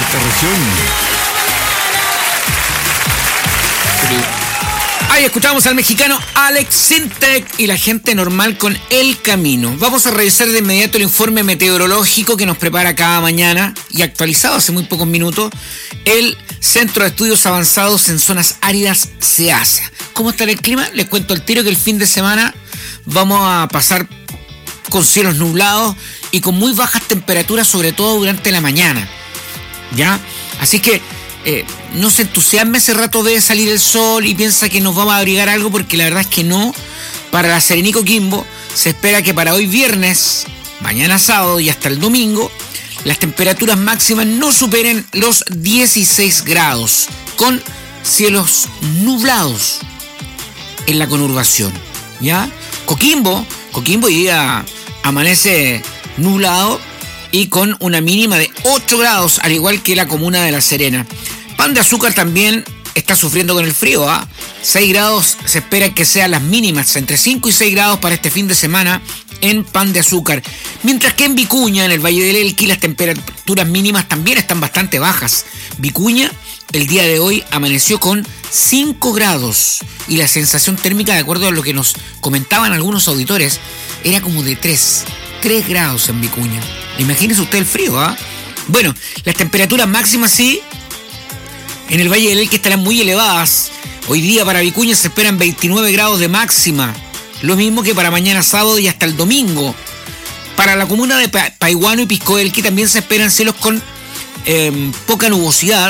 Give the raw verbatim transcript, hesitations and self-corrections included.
esta región. Ahí escuchamos al mexicano Alex Sintek y la gente normal con El Camino. Vamos a revisar de inmediato el informe meteorológico que nos prepara cada mañana y actualizado hace muy pocos minutos el Centro de Estudios Avanzados en Zonas Áridas CEASA. ¿Cómo está el clima? Les cuento al tiro que el fin de semana vamos a pasar con cielos nublados y con muy bajas temperaturas, sobre todo durante la mañana, ¿ya? Así que eh, no se entusiasme ese rato de salir el sol y piensa que nos vamos a abrigar algo, porque la verdad es que no. Para la Serena y Coquimbo se espera que para hoy viernes, mañana sábado y hasta el domingo, las temperaturas máximas no superen los dieciséis grados, con cielos nublados en la conurbación, ¿ya? Coquimbo, Coquimbo hoy día amanece nublado y con una mínima de ocho grados, al igual que la comuna de La Serena. Pan de Azúcar también está sufriendo con el frío, ¿ah? ¿eh? seis grados se espera que sean las mínimas, entre cinco y seis grados para este fin de semana en Pan de Azúcar. Mientras que en Vicuña, en el Valle del Elqui, las temperaturas mínimas también están bastante bajas. Vicuña, el día de hoy, amaneció con cinco grados y la sensación térmica, de acuerdo a lo que nos comentaban algunos auditores, era como de tres grados en Vicuña. Imagínese usted el frío, ¿ah? ¿eh? Bueno, las temperaturas máximas sí, en el Valle del Elqui estarán muy elevadas. Hoy día para Vicuña se esperan veintinueve grados de máxima, lo mismo que para mañana sábado y hasta el domingo. Para la comuna de Paihuano y Pisco Elqui también se esperan cielos con eh, poca nubosidad,